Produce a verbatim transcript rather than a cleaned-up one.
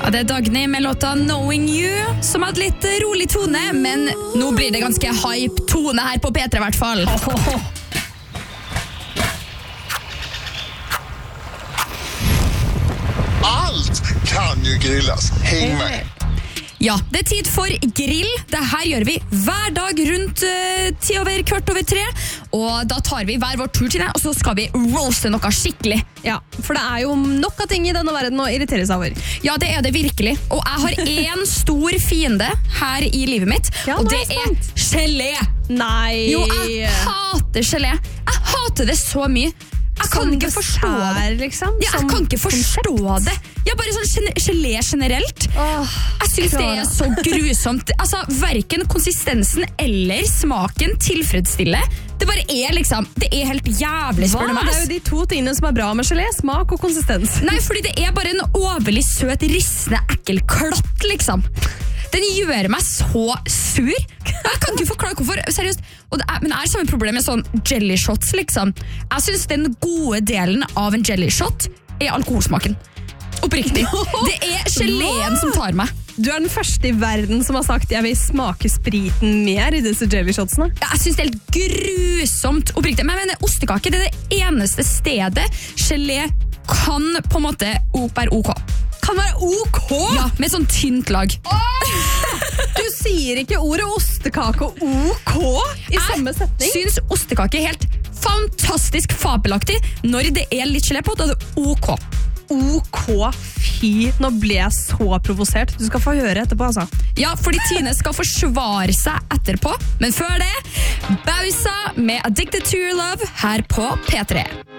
Ja, det er Dagny med låta Knowing You, som hadde litt rolig tone, men nå blir det ganske hype tone her på P tre i hvert fall. Allt kan ju grillas. Häng med. Ja, det er tid for grill. Det her gjør vi hver dag rundt uh, ti over kvart over tre. Og da tar vi hver vår tur til det, og så skal vi roaste noe skikkelig. Ja, for det er jo nok av ting i denne verden å irritere seg over. Ja, det er det virkelig. Og jeg har en stor fiende her i livet mitt, Ja, og nå det er jeg er gelé. Nei. Jo, jeg hater gelé. Jeg hater det så mye. Jeg kan Som ikke forstå det. dessert, liksom. Ja, jeg Som kan ikke forstå konsept. det. Ja, bare sånn gene- gelé generelt. Åh, Jeg synes det er så grusomt. Altså, hverken konsistensen eller smaken tilfredsstiller. Det bare er liksom, det er helt jævlig, Hva? spør du meg. Det er jo de to tingene som er bra med gelé, smak og konsistens. Nei, fordi det er bare en overlig søt, rissende, ekkel klatt, liksom. Den gjør meg så sur. Jeg kan ikke forklare hvorfor, seriøst. Og det er, men det er samme problem med sånn jelly shots, liksom. Jeg synes den gode delen av en jelly shot er alkoholsmaken. Oppriktig. Det er geleen som tar meg. Du er den første i verden som har sagt jeg vil smake spriten mer i disse jelly-shotsene. Ja, jeg synes det er helt grusomt oppriktig. Men jeg mener, ostekake det er det eneste stedet gelé kan på en måte være ok. Kan være ok! Ja, med et sånn tynt lag. Du sier ikke ordet ostekake og ok i samme setning. Jeg synes ostekake er helt fantastisk fabelaktig. Når det er litt gelé på, da er det ok. Ok, fy, nå ble jeg så provosert. Du skal få høre etterpå, altså. Ja, fordi Tine skal forsvare seg etterpå. Men før det, Bausa med Addicted to Your Love her på P tre.